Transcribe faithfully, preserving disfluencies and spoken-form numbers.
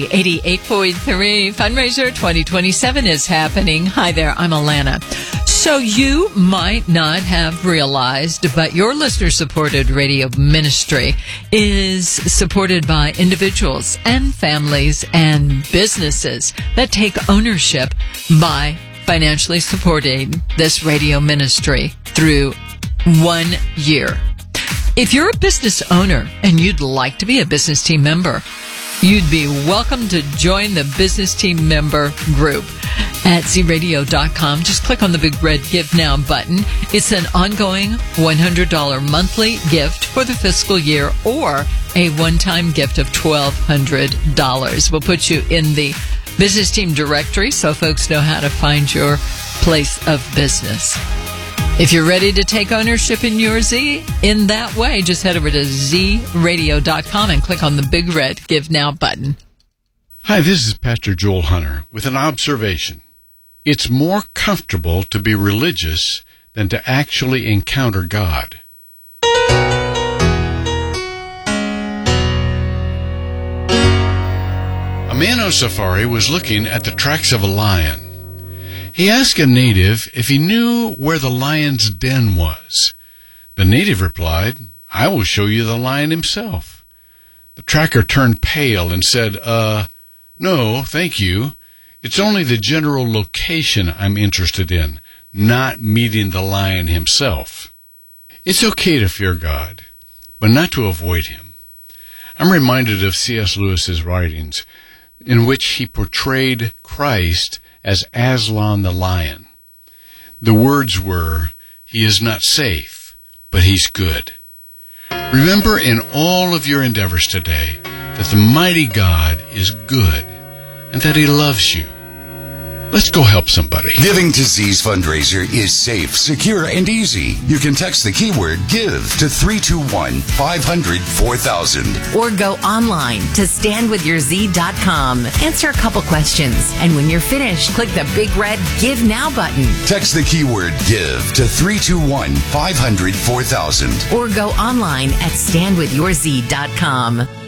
eighty-eight point three Fundraiser twenty twenty-seven is happening. Hi there, I'm Alana. So you might not have realized, but your listener-supported radio ministry is supported by individuals and families and businesses that take ownership by financially supporting this radio ministry through one year. If you're a business owner and you'd like to be a business team member, you'd be welcome to join the business team member group at z radio dot com. Just click on the big red Give Now button. It's an ongoing one hundred dollars monthly gift for the fiscal year or a one-time gift of twelve hundred dollars. We'll put you in the business team directory so folks know how to find your place of business. If you're ready to take ownership in your Z in that way, just head over to z radio dot com and click on the big red Give Now button. Hi, this is Pastor Joel Hunter with an observation. It's more comfortable to be religious than to actually encounter God. A man on safari was looking at the tracks of a lion. He asked a native if he knew where the lion's den was. The native replied, "I will show you the lion himself." The tracker turned pale and said, uh, no, thank you. It's only the general location I'm interested in, not meeting the lion himself. It's okay to fear God, but not to avoid him. I'm reminded of C S Lewis's writings, in which he portrayed Christ as Aslan the lion. The words were, "He is not safe, but he's good." Remember in all of your endeavors today that the mighty God is good and that he loves you. Let's go help somebody. Giving to Z's fundraiser is safe, secure, and easy. You can text the keyword GIVE to three two one, five hundred, four thousand. Or go online to stand with your z dot com. Answer a couple questions. And when you're finished, click the big red Give Now button. Text the keyword GIVE to three two one, five hundred, four thousand. Or go online at stand with your z dot com.